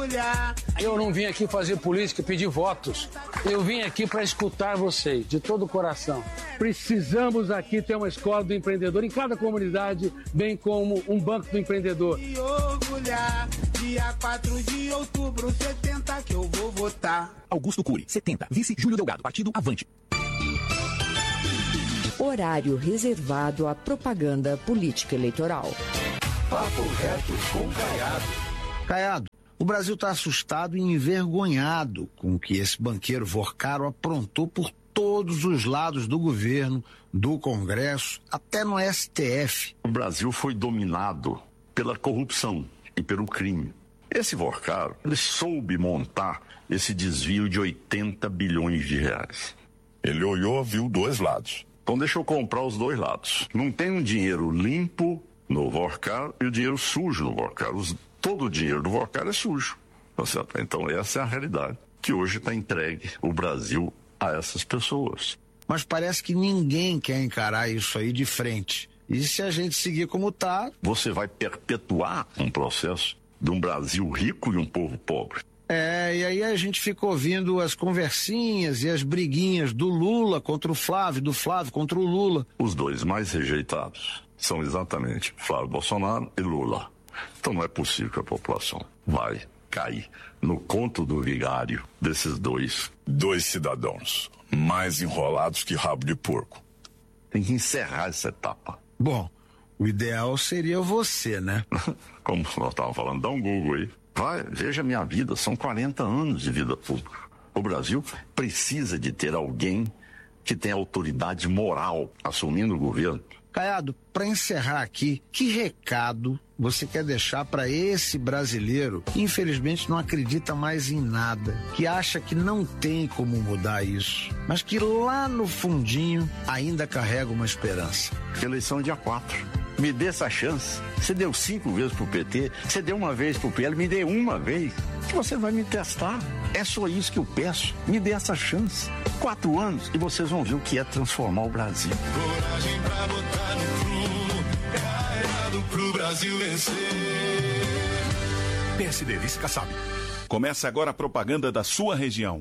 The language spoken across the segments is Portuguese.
Eu não vim aqui fazer política e pedir votos. Eu vim aqui para escutar vocês, de todo o coração. Precisamos aqui ter uma escola do empreendedor em cada comunidade, bem como um banco do empreendedor. Dia 4 de outubro, 70 que eu vou votar. Augusto Cury, 70. Vice Júlio Delgado, Partido Avante. Horário reservado à propaganda política eleitoral. Papo reto com Caiado. Caiado, o Brasil está assustado e envergonhado com o que esse banqueiro Vorcaro aprontou por todos os lados do governo, do Congresso, até no STF. O Brasil foi dominado pela corrupção e pelo crime. Esse Vorcaro, ele soube montar esse desvio de 80 bilhões de reais. Ele olhou, viu dois lados. Então deixa eu comprar os dois lados. Não tem um dinheiro limpo no Vorcaro e o dinheiro sujo no Vorcaro. Todo o dinheiro do Vorcaro é sujo. Então essa é a realidade, que hoje está entregue o Brasil a essas pessoas. Mas parece que ninguém quer encarar isso aí de frente. E se a gente seguir como está... Você vai perpetuar um processo de um Brasil rico e um povo pobre. E aí a gente fica ouvindo as conversinhas e as briguinhas do Lula contra o Flávio, do Flávio contra o Lula. Os dois mais rejeitados são exatamente Flávio Bolsonaro e Lula. Então não é possível que a população vai cair no conto do vigário desses dois. Dois cidadãos mais enrolados que rabo de porco. Tem que encerrar essa etapa. Bom, o ideal seria você, né? Como nós estávamos falando, dá um Google aí. Vai, veja a minha vida, são 40 anos de vida pública. O Brasil precisa de ter alguém que tenha autoridade moral assumindo o governo. Caiado, para encerrar aqui, que recado você quer deixar para esse brasileiro que infelizmente não acredita mais em nada, que acha que não tem como mudar isso, mas que lá no fundinho ainda carrega uma esperança? Eleição dia 4. Me dê essa chance. Você deu 5 vezes pro PT, você deu uma vez pro PL, me dê uma vez, que você vai me testar. É só isso que eu peço. Me dê essa chance. 4 anos e vocês vão ver o que é transformar o Brasil. Coragem pra botar no prumo, carregado pro Brasil vencer. PSD, vice Kassab. Começa agora a propaganda da sua região.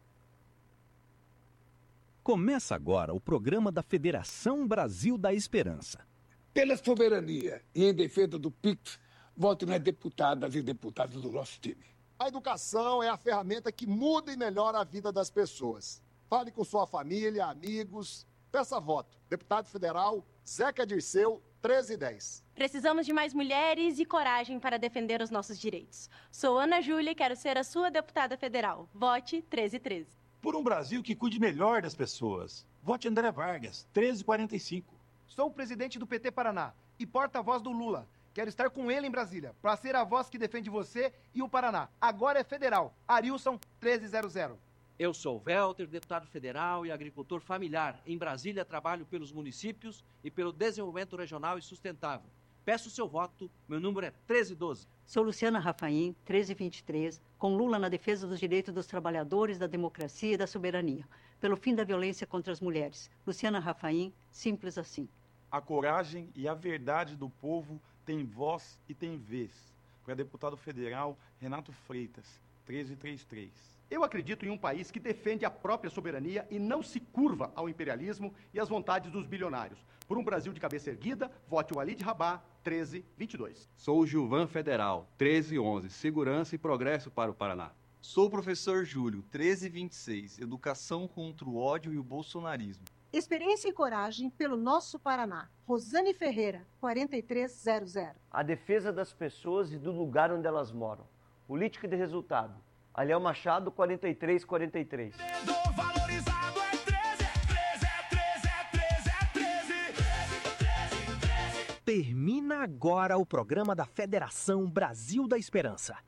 Começa agora o programa da Federação Brasil da Esperança. Pela soberania e em defesa do PIX, voto nas deputadas e deputados do nosso time. A educação é a ferramenta que muda e melhora a vida das pessoas. Fale com sua família, amigos, peça voto. Deputado Federal, Zeca Dirceu, 1310. Precisamos de mais mulheres e coragem para defender os nossos direitos. Sou Ana Júlia e quero ser a sua deputada federal. Vote 1313. Por um Brasil que cuide melhor das pessoas. Vote André Vargas, 1345. Sou o presidente do PT Paraná e porta-voz do Lula. Quero estar com ele em Brasília, para ser a voz que defende você e o Paraná. Agora é federal. Arilson, 1300. Eu sou Welter, deputado federal e agricultor familiar. Em Brasília, trabalho pelos municípios e pelo desenvolvimento regional e sustentável. Peço o seu voto, meu número é 1312. Sou Luciana Rafaim, 1323, com Lula na defesa dos direitos dos trabalhadores, da democracia e da soberania. Pelo fim da violência contra as mulheres. Luciana Rafaim, simples assim. A coragem e a verdade do povo têm voz e têm vez. Para deputado federal, Renato Freitas, 1333. Eu acredito em um país que defende a própria soberania e não se curva ao imperialismo e às vontades dos bilionários. Por um Brasil de cabeça erguida, vote o Walid Rabah, 1322. Sou o Gilvan Federal, 1311, Segurança e Progresso para o Paraná. Sou o professor Júlio, 1326, Educação contra o ódio e o bolsonarismo. Experiência e coragem pelo nosso Paraná. Rosane Ferreira, 4300. A defesa das pessoas e do lugar onde elas moram. Política de resultado. Aliel Machado, 4343. Valorizado é 13. Termina agora o programa da Federação Brasil da Esperança.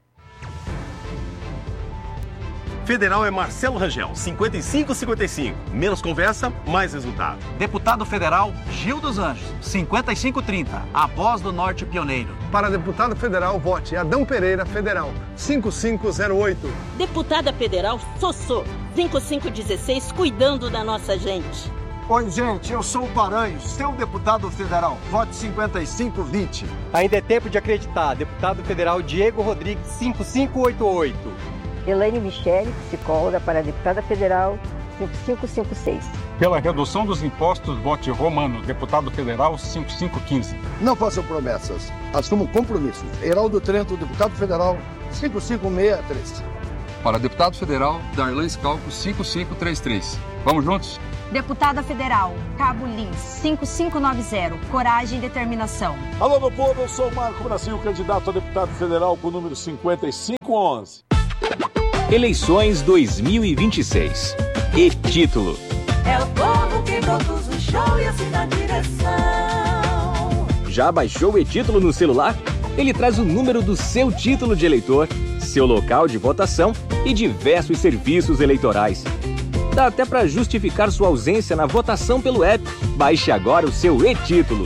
Federal é Marcelo Rangel, 55-55. Menos conversa, mais resultado. Deputado federal, Gil dos Anjos, 55-30. A voz do Norte pioneiro. Para deputado federal, vote Adão Pereira, federal, 5508. Deputada federal, Sossô, 5516, cuidando da nossa gente. Oi, gente, eu sou o Paranhos, seu deputado federal. Vote 5520. Ainda é tempo de acreditar. Deputado federal Diego Rodrigues, 5588. Elaine Michele, psicóloga, para deputada federal, 5556. Pela redução dos impostos, vote Romano, deputado federal, 5515. Não façam promessas, assumam compromissos. Heraldo Trento, deputado federal, 5563. Para deputado federal, Darlan Scalco, 5533. Vamos juntos? Deputada federal, Cabo Lins, 5590. Coragem e determinação. Alô, meu povo, eu sou o Marco Brasil, candidato a deputado federal com o número 5511. Eleições 2026. E título. É o povo que produz o show e assim dá direção. Já baixou o e-título no celular? Ele traz o número do seu título de eleitor, seu local de votação e diversos serviços eleitorais. Dá até para justificar sua ausência na votação pelo app. Baixe agora o seu e-título.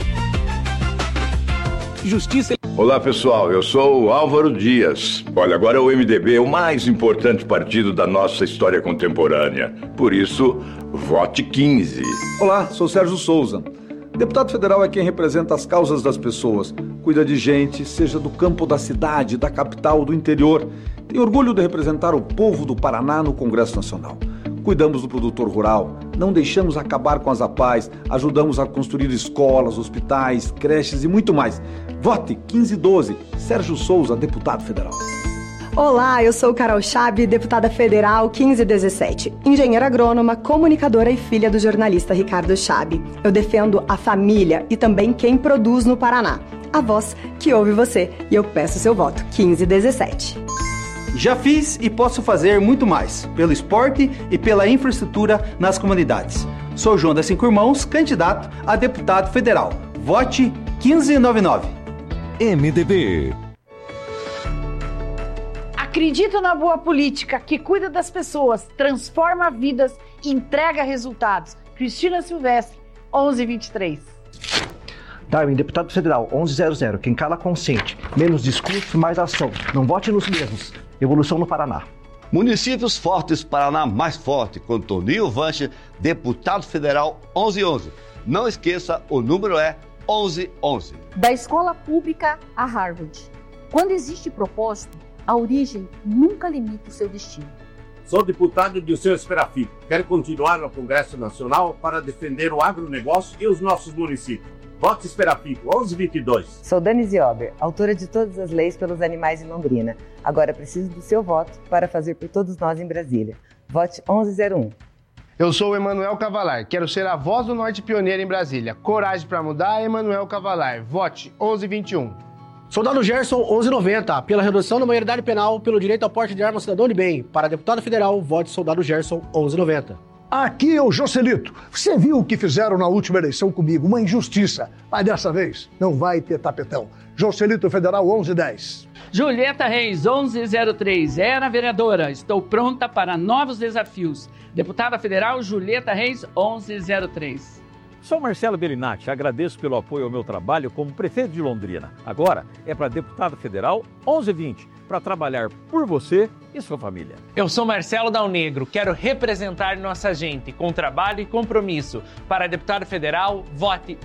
Justiça. Olá, pessoal, eu sou o Álvaro Dias. Olha, agora o MDB é o mais importante partido da nossa história contemporânea. Por isso, vote 15. Olá, sou Sérgio Souza. Deputado federal é quem representa as causas das pessoas. Cuida de gente, seja do campo da cidade, da capital ou do interior. Tem orgulho de representar o povo do Paraná no Congresso Nacional. Cuidamos do produtor rural, não deixamos acabar com as APAES, ajudamos a construir escolas, hospitais, creches e muito mais. Vote 1512, Sérgio Souza, deputado federal. Olá, eu sou Carol Chabe, deputada federal 1517, engenheira agrônoma, comunicadora e filha do jornalista Ricardo Chabe. Eu defendo a família e também quem produz no Paraná. A voz que ouve você, e eu peço seu voto 1517. Já fiz e posso fazer muito mais, pelo esporte e pela infraestrutura nas comunidades. Sou João das Cinco Irmãos, candidato a deputado federal. Vote 1599. MDB. Acredito na boa política que cuida das pessoas, transforma vidas e entrega resultados. Cristina Silvestre, 1123. Darwin, deputado federal, 1100. Quem cala consente. Menos discurso, mais ação. Não vote nos mesmos. Evolução no Paraná. Municípios fortes, Paraná mais forte. Com Toninho Vanche, deputado federal, 1111. Não esqueça, o número é 1111. Da escola pública a Harvard. Quando existe propósito, a origem nunca limita o seu destino. Sou deputado de Seu Esperafico. Quero continuar no Congresso Nacional para defender o agronegócio e os nossos municípios. Vote Esperafico, 1122. Sou Dani Ziober, autora de todas as leis pelos animais em Londrina. Agora preciso do seu voto para fazer por todos nós em Brasília. Vote 1101. Eu sou o Emanuel Cavalar, quero ser a voz do Norte pioneira em Brasília. Coragem para mudar, Emanuel Cavalar. Vote 1121. Soldado Gerson, 1190, pela redução da maioridade penal, pelo direito ao porte de arma cidadão de bem. Para deputado federal, vote Soldado Gerson, 1190. Aqui é o Joselito. Você viu o que fizeram na última eleição comigo? Uma injustiça. Mas dessa vez não vai ter tapetão. Joselito Federal 1110. Julieta Reis, 1103. Era vereadora. Estou pronta para novos desafios. Deputada federal Julieta Reis, 1103. Sou Marcelo Bellinati, agradeço pelo apoio ao meu trabalho como prefeito de Londrina. Agora é para deputado federal 1120, para trabalhar por você e sua família. Eu sou Marcelo Dal Negro, quero representar nossa gente com trabalho e compromisso. Para deputado federal, vote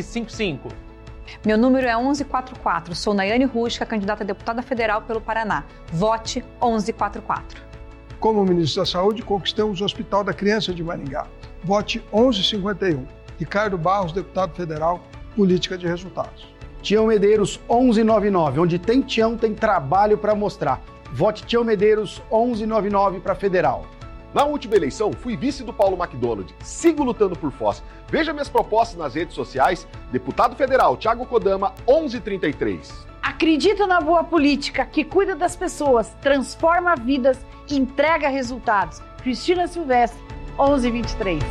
1155. Meu número é 1144, sou Nayane Rusca, candidata a deputada federal pelo Paraná. Vote 1144. Como ministro da Saúde, conquistamos o Hospital da Criança de Maringá. Vote 1151. Ricardo Barros, deputado federal, política de resultados. Tião Medeiros, 1199. Onde tem Tião, tem trabalho para mostrar. Vote Tião Medeiros, 1199 para federal. Na última eleição, fui vice do Paulo McDonald. Sigo lutando por Foz. Veja minhas propostas nas redes sociais. Deputado federal, Thiago Kodama, 1133. Acredito na boa política que cuida das pessoas, transforma vidas e entrega resultados. Cristina Silvestre, 1123.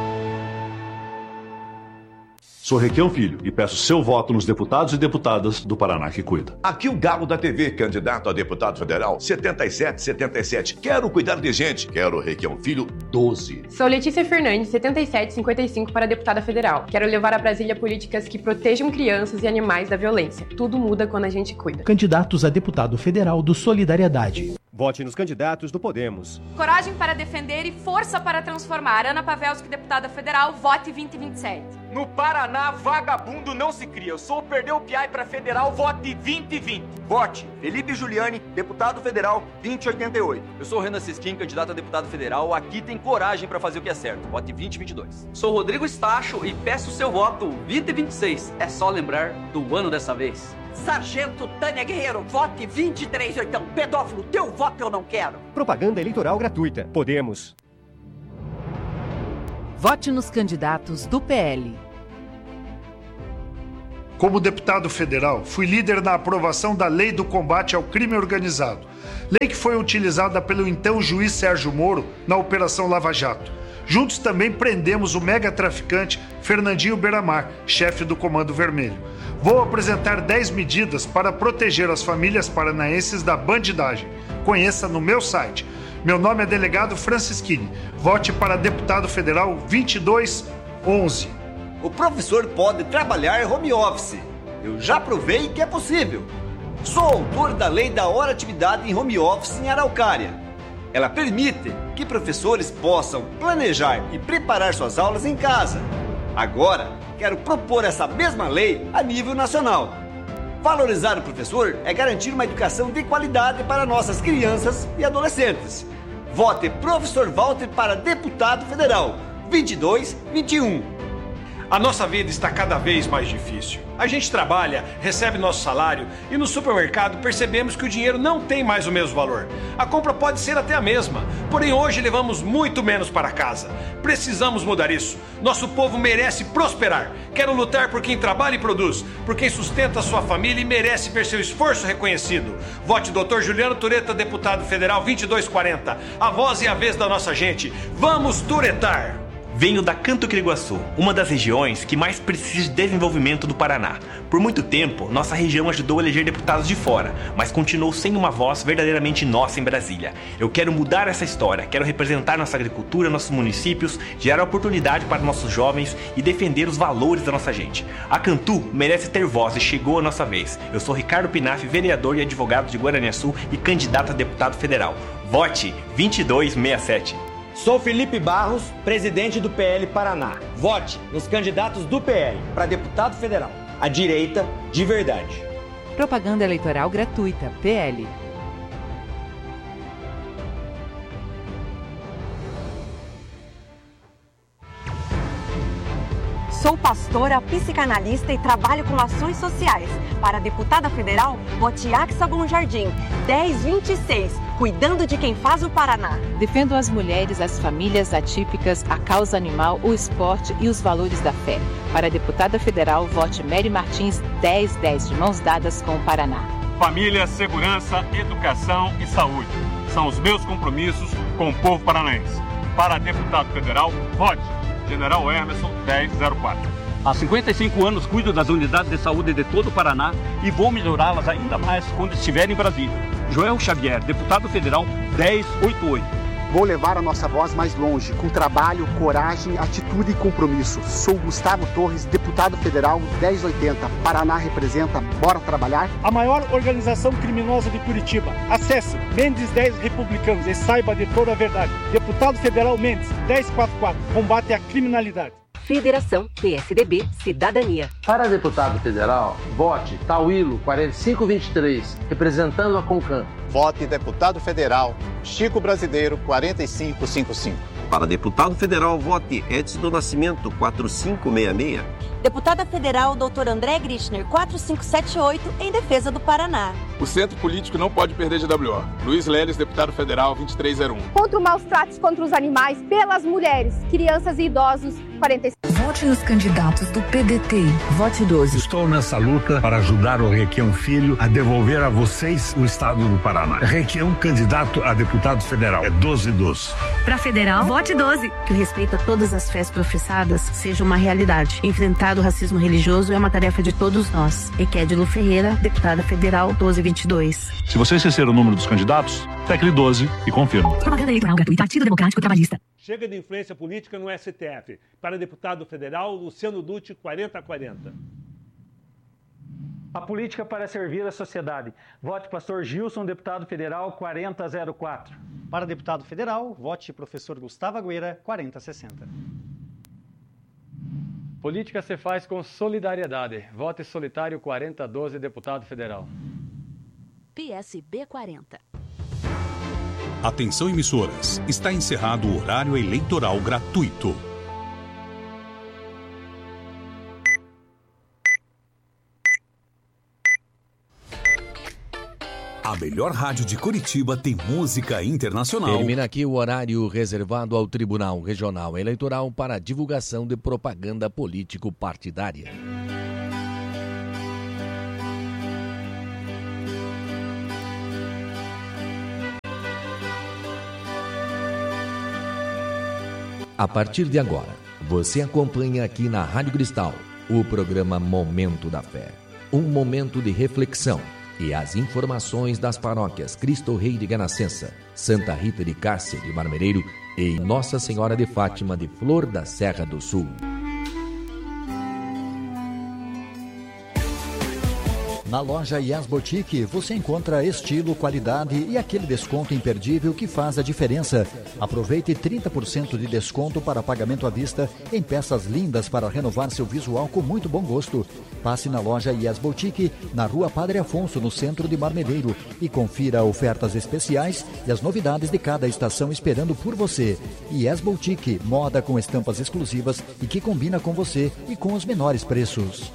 Sou Requião Filho e peço seu voto nos deputados e deputadas do Paraná que cuida. Aqui o Galo da TV, candidato a deputado federal, 7777. Quero cuidar de gente. Quero Requião Filho, 12. Sou Letícia Fernandes, 7755 para deputada federal. Quero levar a Brasília políticas que protejam crianças e animais da violência. Tudo muda quando a gente cuida. Candidatos a deputado federal do Solidariedade. Vote nos candidatos do Podemos. Coragem para defender e força para transformar. Ana Pavelski, deputada federal, vote 2027. No Paraná, vagabundo não se cria. Eu sou o Perdeu o Piai para federal, vote 2020. Vote Felipe Giuliani, deputado federal, 2088. Eu sou o Renan Sesquim, candidato a deputado federal. Aqui tem coragem para fazer o que é certo. Vote 2022. Sou Rodrigo Stacho e peço seu voto 2026. É só lembrar do ano dessa vez. Sargento Tânia Guerreiro, vote 23, pedófilo, teu voto eu não quero. Propaganda eleitoral gratuita. Podemos. Vote nos candidatos do PL. Como deputado federal, fui líder na aprovação da Lei do Combate ao Crime Organizado. Lei que foi utilizada pelo então juiz Sérgio Moro na Operação Lava Jato. Juntos também prendemos o mega-traficante Fernandinho Beiramar, chefe do Comando Vermelho. Vou apresentar 10 medidas para proteger as famílias paranaenses da bandidagem. Conheça no meu site. Meu nome é delegado Francischini. Vote para deputado federal 2211. O professor pode trabalhar home office. Eu já provei que é possível. Sou autor da lei da hora-atividade em home office em Araucária. Ela permite que professores possam planejar e preparar suas aulas em casa. Agora, quero propor essa mesma lei a nível nacional. Valorizar o professor é garantir uma educação de qualidade para nossas crianças e adolescentes. Vote Professor Walter para deputado federal, 2221. A nossa vida está cada vez mais difícil. A gente trabalha, recebe nosso salário e no supermercado percebemos que o dinheiro não tem mais o mesmo valor. A compra pode ser até a mesma, porém hoje levamos muito menos para casa. Precisamos mudar isso. Nosso povo merece prosperar. Quero lutar por quem trabalha e produz, por quem sustenta a sua família e merece ver seu esforço reconhecido. Vote Dr. Juliano Tureta, deputado federal 2240. A voz e a vez da nossa gente. Vamos turetar! Venho da Canto Criguaçu, uma das regiões que mais precisa de desenvolvimento do Paraná. Por muito tempo, nossa região ajudou a eleger deputados de fora, mas continuou sem uma voz verdadeiramente nossa em Brasília. Eu quero mudar essa história, quero representar nossa agricultura, nossos municípios, gerar oportunidade para nossos jovens e defender os valores da nossa gente. A Cantu merece ter voz e chegou a nossa vez. Eu sou Ricardo Pinaf, vereador e advogado de Guaraniaçu e candidato a deputado federal. Vote 2267. Sou Felipe Barros, presidente do PL Paraná. Vote nos candidatos do PL para deputado federal. A direita de verdade. Propaganda eleitoral gratuita. PL. Sou pastora, psicanalista e trabalho com ações sociais. Para deputada federal, vote Axa Bom Jardim, 1026, cuidando de quem faz o Paraná. Defendo as mulheres, as famílias atípicas, a causa animal, o esporte e os valores da fé. Para deputada federal, vote Mary Martins, 1010, de mãos dadas com o Paraná. Família, segurança, educação e saúde são os meus compromissos com o povo paranaense. Para deputado federal, vote General Emerson 1004. Há 55 anos cuido das unidades de saúde de todo o Paraná e vou melhorá-las ainda mais quando estiver em Brasília. Joel Xavier, deputado federal 1088. Vou levar a nossa voz mais longe, com trabalho, coragem, atitude e compromisso. Sou Gustavo Torres, deputado federal 1080. Paraná representa, bora trabalhar? A maior organização criminosa de Curitiba. Acesse Mendes 10 Republicanos e saiba de toda a verdade. Deputado federal Mendes 1044. Combate à criminalidade. Federação PSDB Cidadania. Para deputado federal, vote Tauilo 4523, representando a Concan. Vote deputado federal Chico Brasileiro 4555. Para deputado federal, vote Edson do Nascimento 4566. Deputada federal Dr. André Grichner 4578, em defesa do Paraná. O Centro Político não pode perder de WO. Luiz Leles, deputado federal 2301. Contra o maus tratos contra os animais, pelas mulheres, crianças e idosos 45. Vote nos candidatos do PDT. Vote 12. Estou nessa luta para ajudar o Requião Filho a devolver a vocês o estado do Paraná. Requião, candidato a deputado federal. É 1212. Para federal, vote 12. Que o respeito a todas as fés professadas seja uma realidade. Enfrentar o racismo religioso é uma tarefa de todos nós. Equédilo Ferreira, deputada federal 1222. Se você esquecer o número dos candidatos, tecle 12 e confirma. Propaganda eleitoral gratuita. Partido Democrático Trabalhista. Chega de influência política no STF. Para deputado federal, Luciano Dutti, 4040. A política para servir a sociedade. Vote Pastor Gilson, deputado federal, 4004. Para deputado federal, vote professor Gustavo Agüera, 4060. Política se faz com solidariedade. Vote Solitário 4012, deputado federal. PSB 40. Atenção emissoras, está encerrado o horário eleitoral gratuito. A melhor rádio de Curitiba tem música internacional. Termina aqui o horário reservado ao Tribunal Regional Eleitoral para a divulgação de propaganda político-partidária. A partir de agora, você acompanha aqui na Rádio Cristal o programa Momento da Fé. Um momento de reflexão e as informações das paróquias Cristo Rei de Ganascença, Santa Rita de Cássia de Marmereiro e Nossa Senhora de Fátima de Flor da Serra do Sul. Na loja Yes Boutique você encontra estilo, qualidade e aquele desconto imperdível que faz a diferença. Aproveite 30% de desconto para pagamento à vista em peças lindas para renovar seu visual com muito bom gosto. Passe na loja Yes Boutique, na Rua Padre Afonso, no centro de Marmeleiro, e confira ofertas especiais e as novidades de cada estação esperando por você. Yes Boutique, moda com estampas exclusivas e que combina com você e com os menores preços.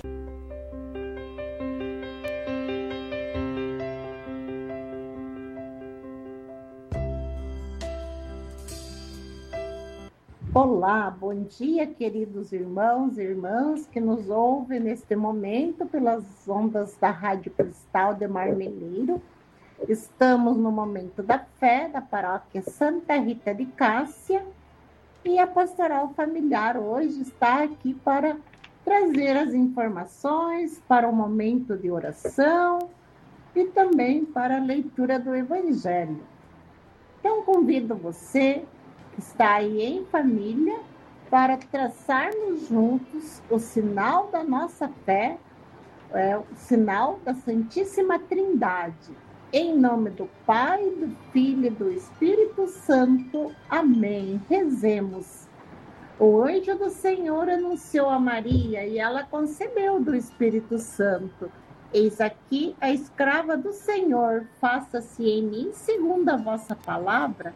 Olá, bom dia, queridos irmãos e irmãs que nos ouvem neste momento pelas ondas da Rádio Cristal de Marmeleiro. Estamos no Momento da Fé da paróquia Santa Rita de Cássia e a Pastoral Familiar hoje está aqui para trazer as informações para o momento de oração e também para a leitura do Evangelho. Então, convido você que está aí em família, para traçarmos juntos o sinal da nossa fé, o sinal da Santíssima Trindade. Em nome do Pai, do Filho e do Espírito Santo. Amém. Rezemos. O anjo do Senhor anunciou a Maria e ela concebeu do Espírito Santo. Eis aqui a escrava do Senhor, faça-se em mim segundo a vossa palavra.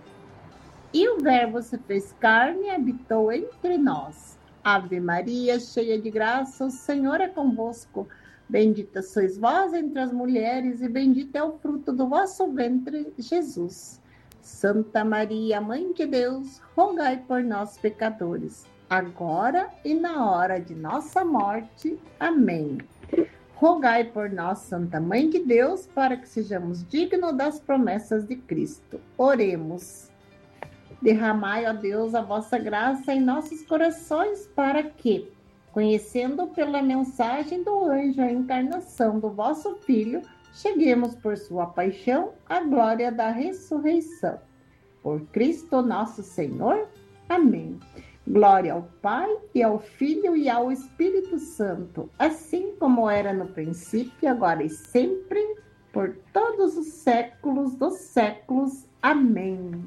E o Verbo se fez carne e habitou entre nós. Ave Maria, cheia de graça, o Senhor é convosco. Bendita sois vós entre as mulheres, e bendito é o fruto do vosso ventre, Jesus. Santa Maria, Mãe de Deus, rogai por nós, pecadores, agora e na hora de nossa morte. Amém. Rogai por nós, Santa Mãe de Deus, para que sejamos dignos das promessas de Cristo. Oremos. Derramai, ó Deus, a vossa graça em nossos corações, para que, conhecendo pela mensagem do anjo a encarnação do vosso Filho, cheguemos por sua paixão à glória da ressurreição. Por Cristo nosso Senhor. Amém. Glória ao Pai, e ao Filho, e ao Espírito Santo, assim como era no princípio, agora e sempre, por todos os séculos dos séculos. Amém.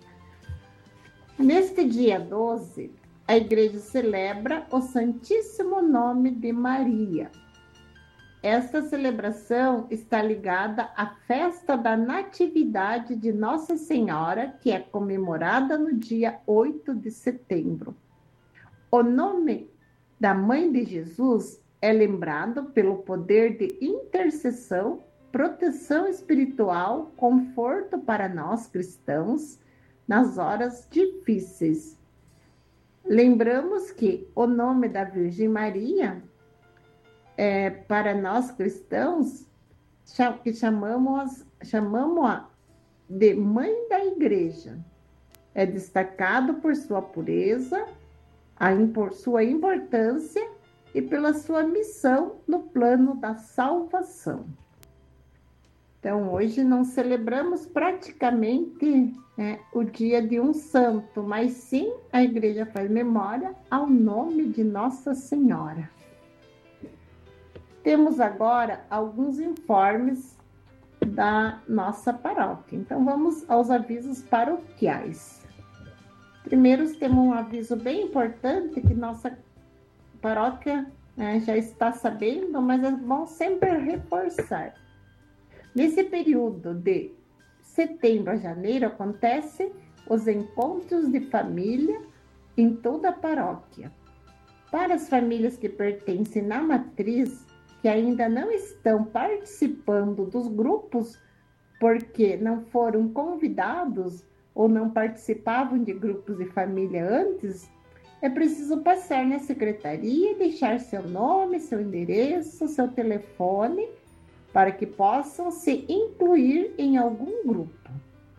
Neste dia 12, a Igreja celebra o Santíssimo Nome de Maria. Esta celebração está ligada à festa da Natividade de Nossa Senhora, que é comemorada no dia 8 de setembro. O nome da Mãe de Jesus é lembrado pelo poder de intercessão, proteção espiritual, conforto para nós cristãos, nas horas difíceis. Lembramos que o nome da Virgem Maria, para nós cristãos, que chamamos-a de Mãe da Igreja. É destacado por sua pureza, por sua importância e pela sua missão no plano da salvação. Então, hoje não celebramos praticamente o dia de um santo, mas sim a Igreja faz memória ao nome de Nossa Senhora. Temos agora alguns informes da nossa paróquia. Então, vamos aos avisos paroquiais. Primeiro, temos um aviso bem importante que nossa paróquia já está sabendo, mas é bom sempre reforçar. Nesse período de setembro a janeiro, acontecem os encontros de família em toda a paróquia. Para as famílias que pertencem na matriz, que ainda não estão participando dos grupos porque não foram convidados ou não participavam de grupos de família antes, é preciso passar na secretaria e deixar seu nome, seu endereço, seu telefone, para que possam se incluir em algum grupo.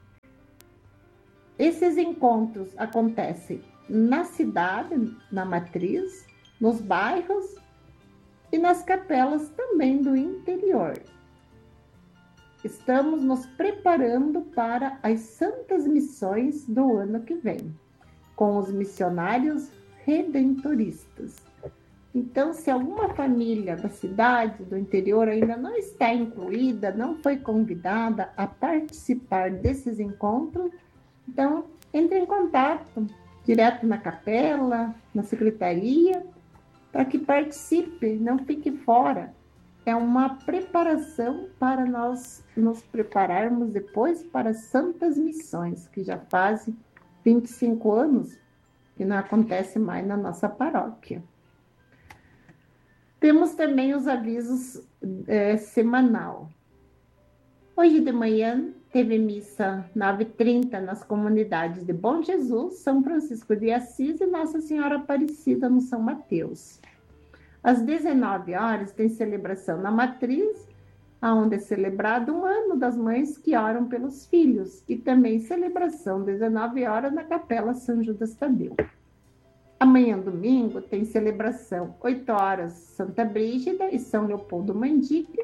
Esses encontros acontecem na cidade, na matriz, nos bairros e nas capelas também do interior. Estamos nos preparando para as santas missões do ano que vem, com os missionários redentoristas. Então, se alguma família da cidade, do interior, ainda não está incluída, não foi convidada a participar desses encontros, então, entre em contato direto na capela, na secretaria, para que participe, não fique fora. É uma preparação para nós nos prepararmos depois para as santas missões, que já fazem 25 anos que não acontece mais na nossa paróquia. Temos também os avisos semanal. Hoje de manhã teve missa 9h30 nas comunidades de Bom Jesus, São Francisco de Assis e Nossa Senhora Aparecida no São Mateus. Às 19 horas tem celebração na matriz, onde é celebrado um ano das mães que oram pelos filhos, e também celebração 19 horas na Capela São Judas Tadeu. Amanhã, domingo, tem celebração 8 horas Santa Brígida e São Leopoldo Mandique,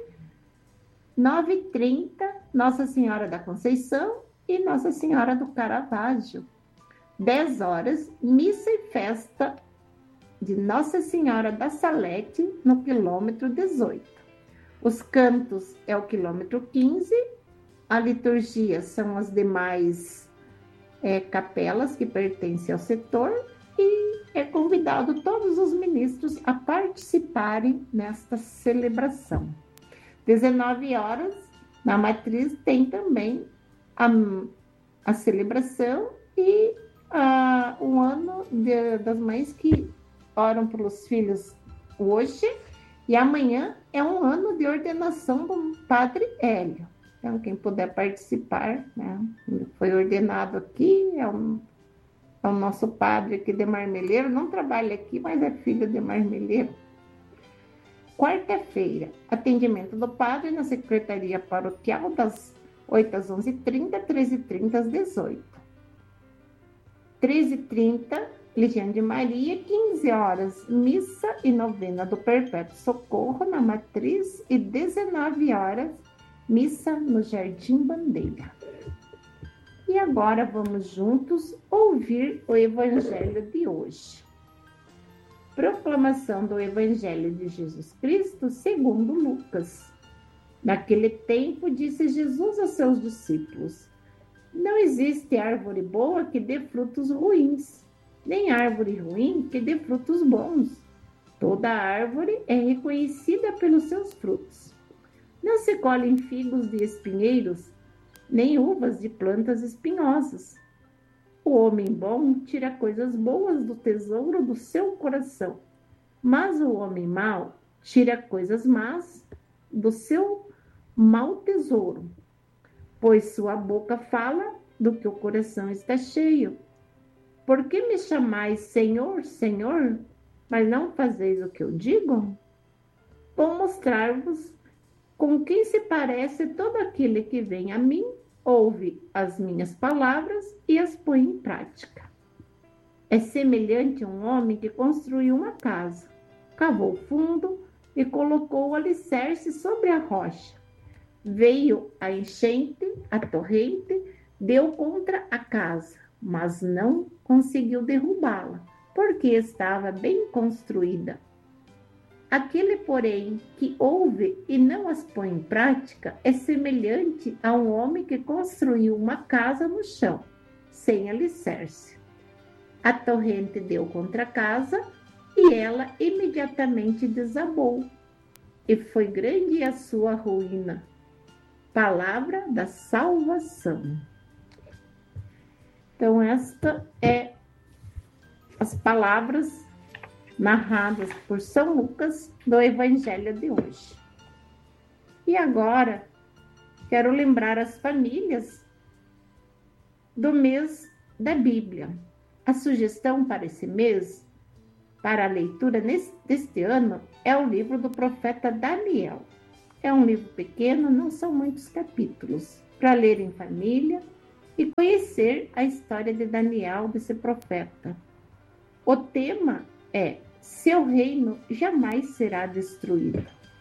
9h30 Nossa Senhora da Conceição e Nossa Senhora do Caravaggio. 10 horas, missa e festa de Nossa Senhora da Salete, no quilômetro 18. Os cantos é o quilômetro 15, a liturgia são as demais capelas que pertencem ao setor, e é convidado todos os ministros a participarem nesta celebração. 19 horas, na matriz, tem também a celebração e o ano das mães que oram pelos filhos hoje, e amanhã é um ano de ordenação do Padre Hélio. Então, quem puder participar, né? Foi ordenado aqui, é o nosso padre aqui de Marmeleiro, não trabalha aqui, mas é filho de Marmeleiro. Quarta-feira, atendimento do padre na Secretaria Paroquial das 8 às 11h30, 13h30 às 18h. 13h30, Legião de Maria, 15 horas, missa e novena do Perpétuo Socorro na Matriz e 19 horas, missa no Jardim Bandeira. E agora vamos juntos ouvir o Evangelho de hoje. Proclamação do Evangelho de Jesus Cristo segundo Lucas. Naquele tempo disse Jesus a seus discípulos: não existe árvore boa que dê frutos ruins, nem árvore ruim que dê frutos bons. Toda árvore é reconhecida pelos seus frutos. Não se colhem figos de espinheiros, nem uvas de plantas espinhosas. O homem bom tira coisas boas do tesouro do seu coração, mas o homem mau tira coisas más do seu mau tesouro, pois sua boca fala do que o coração está cheio. Por que me chamais Senhor, Senhor, mas não fazeis o que eu digo? Vou mostrar-vos com quem se parece todo aquele que vem a mim, ouve as minhas palavras e as põe em prática. É semelhante a um homem que construiu uma casa, cavou fundo e colocou o alicerce sobre a rocha. Veio a enchente, a torrente, deu contra a casa, mas não conseguiu derrubá-la, porque estava bem construída. Aquele, porém, que ouve e não as põe em prática é semelhante a um homem que construiu uma casa no chão, sem alicerce. A torrente deu contra a casa e ela imediatamente desabou. E foi grande a sua ruína. Palavra da salvação. Então, esta é as palavras narradas por São Lucas do Evangelho de hoje. E agora, quero lembrar as famílias do mês da Bíblia. A sugestão para esse mês, para a leitura deste ano, é o livro do profeta Daniel. É um livro pequeno, não são muitos capítulos, para ler em família e conhecer a história de Daniel, desse profeta. O tema é: seu reino jamais será destruído.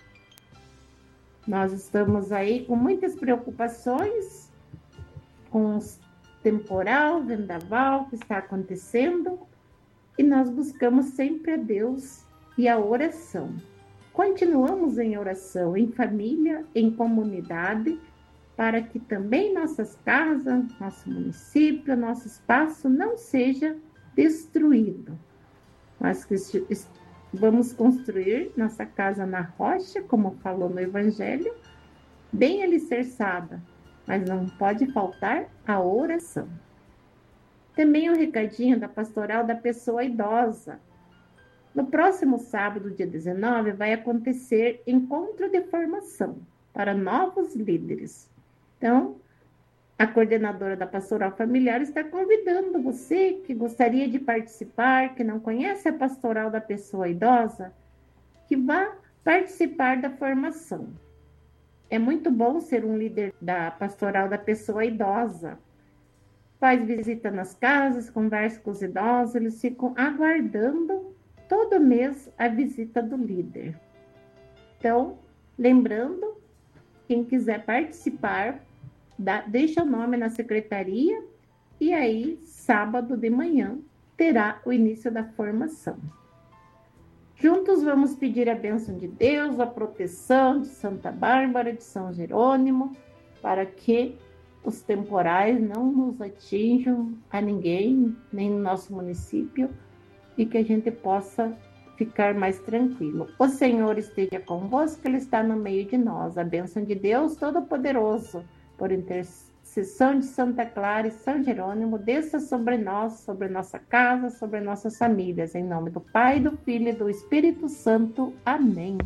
Nós estamos aí com muitas preocupações com o temporal, vendaval que está acontecendo, e nós buscamos sempre a Deus e a oração. Continuamos em oração, em família, em comunidade, para que também nossas casas, nosso município, nosso espaço não seja destruído. Nós vamos construir nossa casa na rocha, como falou no Evangelho, bem alicerçada, mas não pode faltar a oração. Também o recadinho da pastoral da pessoa idosa. No próximo sábado, dia 19, vai acontecer encontro de formação para novos líderes. Então, a coordenadora da Pastoral Familiar está convidando você que gostaria de participar, que não conhece a Pastoral da Pessoa Idosa, que vá participar da formação. É muito bom ser um líder da Pastoral da Pessoa Idosa. Faz visita nas casas, conversa com os idosos, eles ficam aguardando todo mês a visita do líder. Então, lembrando, quem quiser participar, deixa o nome na secretaria e aí, sábado de manhã, terá o início da formação. Juntos vamos pedir a bênção de Deus, a proteção de Santa Bárbara, de São Jerônimo, para que os temporais não nos atinjam a ninguém, nem no nosso município, e que a gente possa ficar mais tranquilo. O Senhor esteja convosco, Ele está no meio de nós. A bênção de Deus Todo-Poderoso, por intercessão de Santa Clara e São Jerônimo, desça sobre nós, sobre nossa casa, sobre nossas famílias. Em nome do Pai, do Filho e do Espírito Santo. Amém.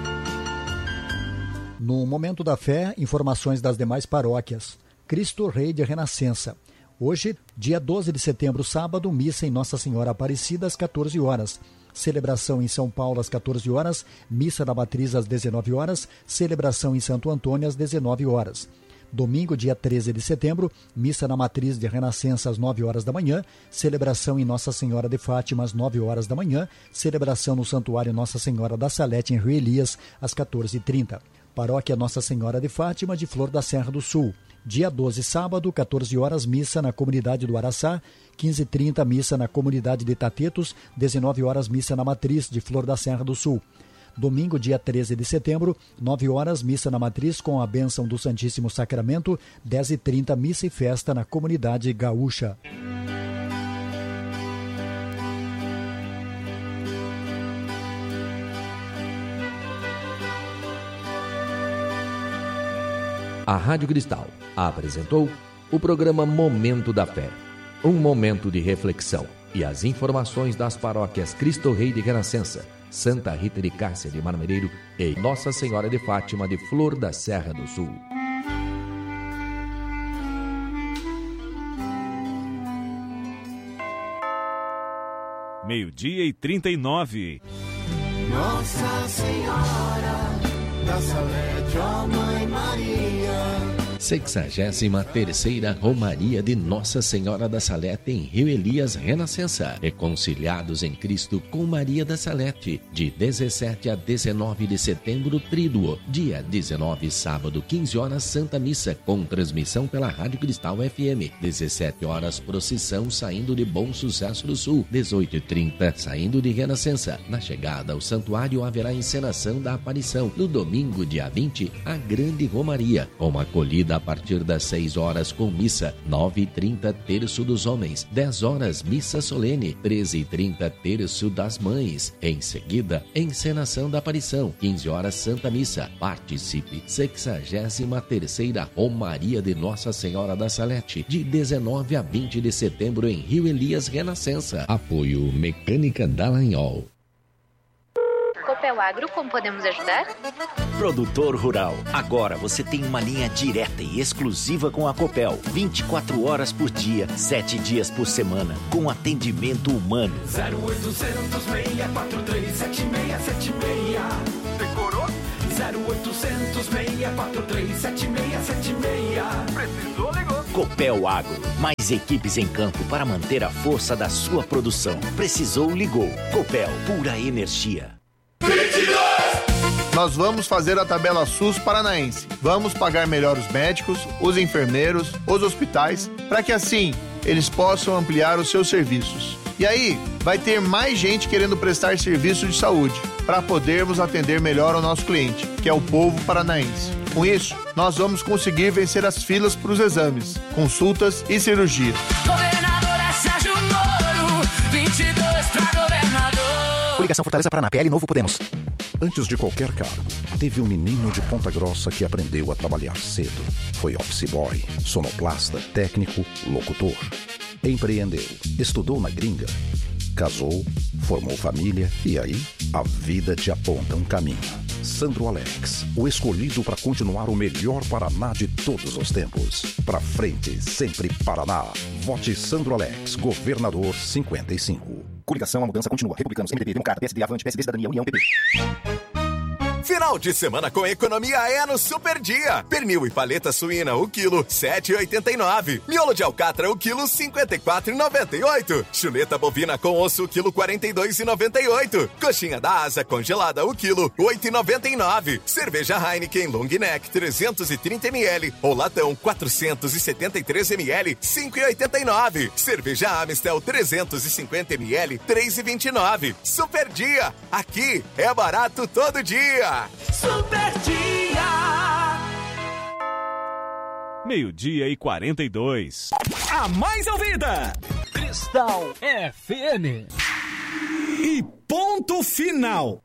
No Momento da Fé, informações das demais paróquias. Cristo Rei de Renascença. Hoje, dia 12 de setembro, sábado, missa em Nossa Senhora Aparecida às 14 horas. Celebração em São Paulo às 14 horas, missa da Matriz às 19 horas, celebração em Santo Antônio às 19 horas. Domingo, dia 13 de setembro, missa na Matriz de Renascença às 9 horas da manhã, celebração em Nossa Senhora de Fátima às 9 horas da manhã, celebração no Santuário Nossa Senhora da Salete em Rio Elias às 14h30. Paróquia Nossa Senhora de Fátima de Flor da Serra do Sul. Dia 12, sábado, 14 horas, missa na comunidade do Araçá, 15h30, missa na comunidade de Tatetos, 19 horas, missa na Matriz de Flor da Serra do Sul. Domingo, dia 13 de setembro, 9 horas, missa na Matriz com a bênção do Santíssimo Sacramento, 10h30, missa e festa na comunidade gaúcha. A Rádio Cristal apresentou o programa Momento da Fé, um momento de reflexão e as informações das paróquias Cristo Rei de Renascença, Santa Rita de Cássia de Marmereiro e Nossa Senhora de Fátima de Flor da Serra do Sul. Meio-dia e 39. Nossa Senhora da Salete, ó Mãe Maria, 63ª Romaria de Nossa Senhora da Salete em Rio Elias Renascença. Reconciliados em Cristo com Maria da Salete. De 17 a 19 de setembro, Tríduo. Dia 19, sábado, 15 horas, Santa Missa, com transmissão pela Rádio Cristal FM. 17 horas, procissão saindo de Bom Sucesso do Sul. 18h30, saindo de Renascença. Na chegada ao santuário haverá encenação da aparição. No domingo, dia 20, a Grande Romaria, com acolhida a partir das 6 horas com missa. 9h30, terço dos homens. 10 horas, missa solene. 13h30, terço das mães. Em seguida, encenação da aparição. 15 horas, Santa Missa. Participe. 63ª Romaria de Nossa Senhora da Salete, de 19 a 20 de setembro em Rio Elias Renascença. Apoio Mecânica Dallagnol. Copel Agro, como podemos ajudar? Produtor rural, agora você tem uma linha direta e exclusiva com a Copel. 24 horas por dia, 7 dias por semana, com atendimento humano. 0800 643 7676. Decorou? 0800 643 7676. Precisou, ligou. Copel Agro, mais equipes em campo para manter a força da sua produção. Precisou, ligou. Copel, pura energia. 22! Nós vamos fazer a tabela SUS paranaense. Vamos pagar melhor os médicos, os enfermeiros, os hospitais, para que assim eles possam ampliar os seus serviços. E aí, vai ter mais gente querendo prestar serviço de saúde, para podermos atender melhor ao nosso cliente, que é o povo paranaense. Com isso, nós vamos conseguir vencer as filas para os exames, consultas e cirurgias. Governador é Sérgio Moro, 22 para governador. Coligação Fortaleza Paraná, PL Novo Podemos. Antes de qualquer cargo, teve um menino de Ponta Grossa que aprendeu a trabalhar cedo. Foi office boy, sonoplasta, técnico, locutor. Empreendeu, estudou na gringa, casou, formou família e aí a vida te aponta um caminho. Sandro Alex, o escolhido para continuar o melhor Paraná de todos os tempos. Pra frente, sempre Paraná. Vote Sandro Alex, governador 55. Coligação, a mudança continua. Republicanos, MDB, Democrata, PSD, Avante, PSD, Cidadania, União, PP. Final de semana com economia é no Super Dia. Pernil e paleta suína, o quilo, R$ 7,89. Miolo de alcatra, o quilo, R$ 54,98. Chuleta bovina com osso, o quilo, R$ 42,98. Coxinha da asa congelada, o quilo, R$ 8,99. Cerveja Heineken Long Neck, 330ml. Ou latão, 473ml, R$ 5,89. Cerveja Amistel, 350ml, R$ 3,29. Super Dia. Aqui é barato todo dia. Super Dia! 12:42. A mais ouvida! Cristal FM. E ponto final!